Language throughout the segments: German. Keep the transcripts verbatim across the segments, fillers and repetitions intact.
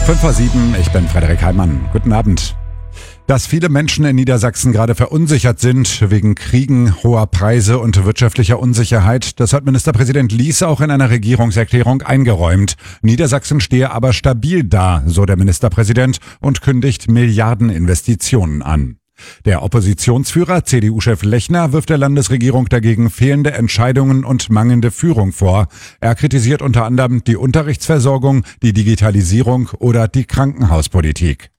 fünf vor sieben, ich bin Frederik Heimann. Guten Abend. Dass viele Menschen in Niedersachsen gerade verunsichert sind wegen Kriegen, hoher Preise und wirtschaftlicher Unsicherheit, das hat Ministerpräsident Lies auch in einer Regierungserklärung eingeräumt. Niedersachsen stehe aber stabil da, so der Ministerpräsident, und kündigt Milliardeninvestitionen an. Der Oppositionsführer, C D U-Chef Lechner, wirft der Landesregierung dagegen fehlende Entscheidungen und mangelnde Führung vor. Er kritisiert unter anderem die Unterrichtsversorgung, die Digitalisierung oder die Krankenhauspolitik.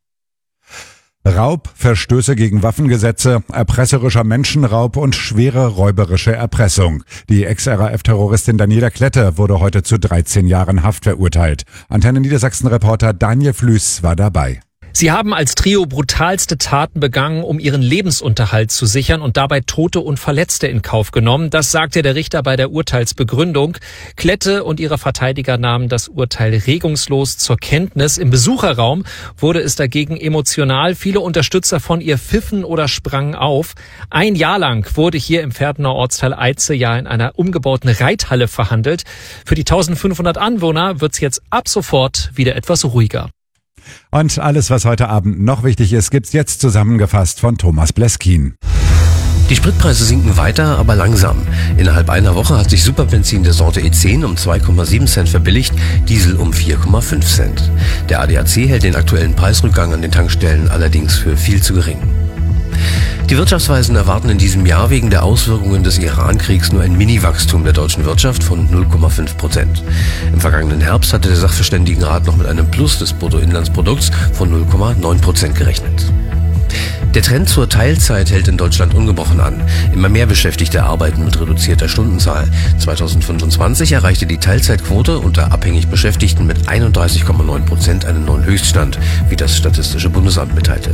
Raub, Verstöße gegen Waffengesetze, erpresserischer Menschenraub und schwere räuberische Erpressung. Die Ex-R A F-Terroristin Daniela Klette wurde heute zu dreizehn Jahren Haft verurteilt. Antenne Niedersachsen-Reporter Daniel Flüß war dabei. Sie haben als Trio brutalste Taten begangen, um ihren Lebensunterhalt zu sichern und dabei Tote und Verletzte in Kauf genommen. Das sagte der Richter bei der Urteilsbegründung. Klette und ihre Verteidiger nahmen das Urteil regungslos zur Kenntnis. Im Besucherraum wurde es dagegen emotional. Viele Unterstützer von ihr pfiffen oder sprangen auf. Ein Jahr lang wurde hier im Pferdener Ortsteil Eitze ja in einer umgebauten Reithalle verhandelt. Für die eintausendfünfhundert Anwohner wird's jetzt ab sofort wieder etwas ruhiger. Und alles, was heute Abend noch wichtig ist, gibt's jetzt zusammengefasst von Thomas Bleskin. Die Spritpreise sinken weiter, aber langsam. Innerhalb einer Woche hat sich Superbenzin der Sorte E zehn um zwei Komma sieben Cent verbilligt, Diesel um vier Komma fünf Cent. Der A D A C hält den aktuellen Preisrückgang an den Tankstellen allerdings für viel zu gering. Die Wirtschaftsweisen erwarten in diesem Jahr wegen der Auswirkungen des Iran-Kriegs nur ein Mini-Wachstum der deutschen Wirtschaft von null Komma fünf Prozent. Im vergangenen Herbst hatte der Sachverständigenrat noch mit einem Plus des Bruttoinlandsprodukts von null Komma neun Prozent gerechnet. Der Trend zur Teilzeit hält in Deutschland ungebrochen an. Immer mehr Beschäftigte arbeiten mit reduzierter Stundenzahl. zweitausendfünfundzwanzig erreichte die Teilzeitquote unter abhängig Beschäftigten mit einunddreißig Komma neun Prozent einen neuen Höchststand, wie das Statistische Bundesamt mitteilte.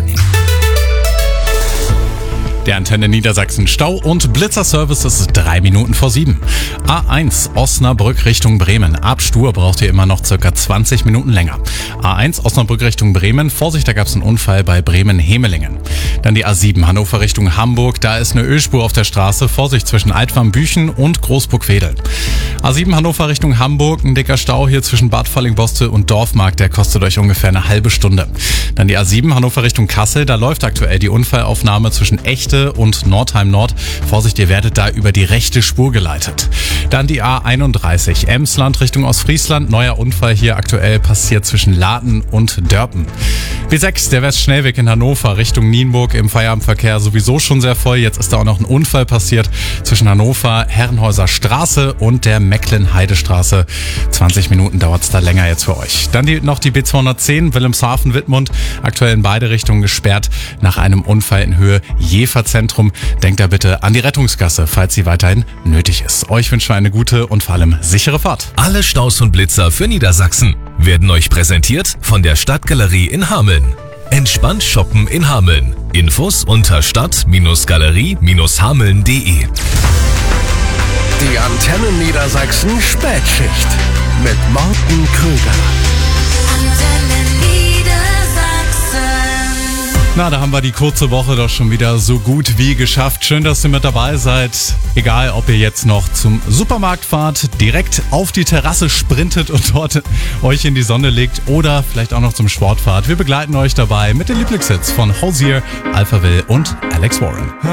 Der Antenne Niedersachsen Stau- und Blitzerservice ist drei Minuten vor sieben. A eins Osnabrück Richtung Bremen. Ab Stur braucht ihr immer noch circa zwanzig Minuten länger. A eins Osnabrück Richtung Bremen. Vorsicht, da gab es einen Unfall bei Bremen-Hemelingen. Dann die A sieben Hannover Richtung Hamburg. Da ist eine Ölspur auf der Straße. Vorsicht zwischen Altwarmbüchen und Großburg-Wedel. A sieben Hannover Richtung Hamburg. Ein dicker Stau hier zwischen Bad Fallingbostel und Dorfmark. Der kostet euch ungefähr eine halbe Stunde. Dann die A sieben Hannover Richtung Kassel. Da läuft aktuell die Unfallaufnahme zwischen Echte und Nordheim Nord. Vorsicht, ihr werdet da über die rechte Spur geleitet. Dann die A einunddreißig Emsland Richtung Ostfriesland. Neuer Unfall hier aktuell passiert zwischen Laden und Dörpen. B sechs, der Westschnellweg in Hannover Richtung Nienburg, im Feierabendverkehr sowieso schon sehr voll. Jetzt ist da auch noch ein Unfall passiert zwischen Hannover, Herrenhäuser Straße und der Mecklen-Heidestraße. zwanzig Minuten dauert es da länger jetzt für euch. Dann die, noch die B zweihundertzehn Wilhelmshaven-Wittmund, aktuell in beide Richtungen gesperrt nach einem Unfall in Höhe Jeverzentrum. Denkt da bitte an die Rettungsgasse, falls sie weiterhin nötig ist. Euch wünschen wir eine gute und vor allem sichere Fahrt. Alle Staus und Blitzer für Niedersachsen werden euch präsentiert von der Stadtgalerie in Hameln. Entspannt shoppen in Hameln. Infos unter stadt-galerie hameln punkt de. Die Antenne Niedersachsen Spätschicht mit Morten Krüger. Na, da haben wir die kurze Woche doch schon wieder so gut wie geschafft. Schön, dass ihr mit dabei seid. Egal, ob ihr jetzt noch zum Supermarkt fahrt, direkt auf die Terrasse sprintet und dort euch in die Sonne legt oder vielleicht auch noch zum Sport fahrt. Wir begleiten euch dabei mit den Lieblingshits von Hozier, Alphaville und Alex Warren.